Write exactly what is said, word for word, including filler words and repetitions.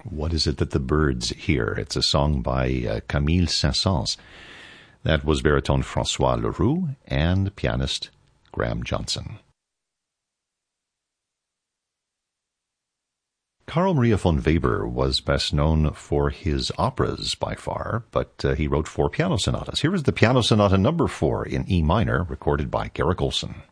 What is it that the birds hear? It's a song by uh, Camille Saint-Saëns. That was baritone Francois Leroux and pianist Graham Johnson. Carl Maria von Weber was best known for his operas by far, but uh, he wrote four piano sonatas. Here is the piano sonata number four in E minor, recorded by Garrick Olson.